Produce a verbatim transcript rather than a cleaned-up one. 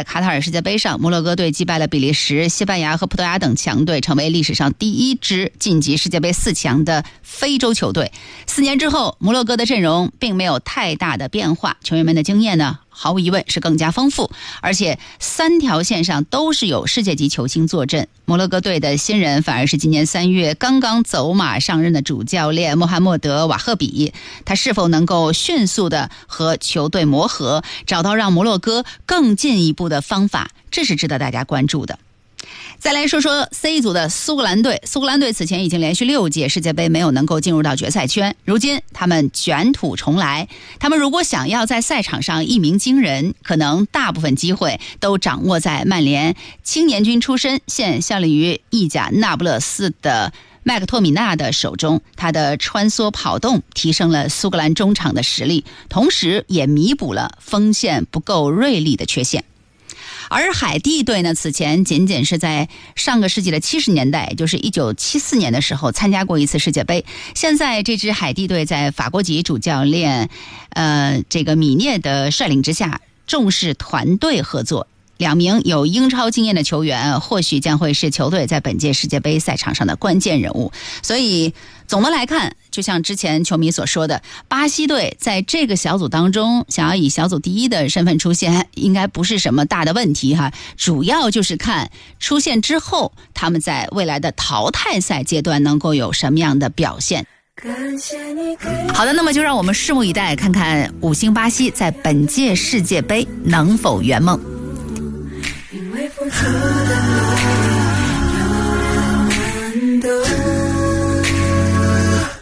在卡塔尔世界杯上，摩洛哥队击败了比利时、西班牙和葡萄牙等强队，成为历史上第一支晋级世界杯四强的非洲球队。四年之后，摩洛哥的阵容并没有太大的变化，球员们的经验呢，毫无疑问是更加丰富，而且三条线上都是有世界级球星坐镇。摩洛哥队的新人反而是今年三月刚刚走马上任的主教练穆罕默德·瓦赫比，他是否能够迅速的和球队磨合，找到让摩洛哥更进一步的方法，这是值得大家关注的。再来说说 C 组的苏格兰队，苏格兰队此前已经连续六届世界杯没有能够进入到决赛圈，如今他们卷土重来，他们如果想要在赛场上一鸣惊人，可能大部分机会都掌握在曼联青年军出身，现效力于意甲那不勒斯的麦克托米纳的手中。他的穿梭跑动提升了苏格兰中场的实力，同时也弥补了锋线不够锐利的缺陷。而海地队呢，此前仅仅是在上个世纪的七十年代，也就是一九七四年的时候参加过一次世界杯。现在这支海地队在法国籍主教练呃这个米涅的率领之下，重视团队合作。两名有英超经验的球员或许将会是球队在本届世界杯赛场上的关键人物。所以总的来看，就像之前球迷所说的，巴西队在这个小组当中想要以小组第一的身份出现，应该不是什么大的问题哈。主要就是看出现之后，他们在未来的淘汰赛阶段能够有什么样的表现。好的，那么就让我们拭目以待，看看五星巴西在本届世界杯能否圆梦。因为付出的